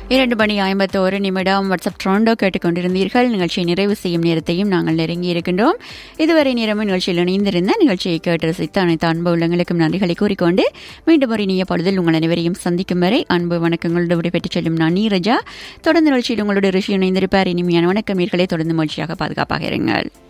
2:51 WhatsApp ட்ரோண்டோ கேட்டுக்கொண்டிருந்தீர்கள். நிகழ்ச்சியை நிறைவு செய்யும் நேரத்தையும் நாங்கள் நெருங்கி இருக்கின்றோம். இதுவரை நேரமும் நிகழ்ச்சியில் இணைந்திருந்த நிகழ்ச்சியை கேட்டு ரசித்த அனைத்து அன்பு உள்ளங்களுக்கும் நன்றிகளை கூறிக்கொண்டு மீண்டும் ஒரு இனிய பொழுதில் உங்கள் அனைவரையும் சந்திக்கும் வரை அன்பு வணக்கங்களோடு விடைபெற்றுச் செல்லும் நான் நீரஜா. தொடர்ந்து நிகழ்ச்சியில் உங்களோட ரிஷி இணைந்திருப்பார். இனிமையான வணக்கம். தொடர்ந்து மகிழ்ச்சியாக பாதுகாப்பாக இருங்கள்.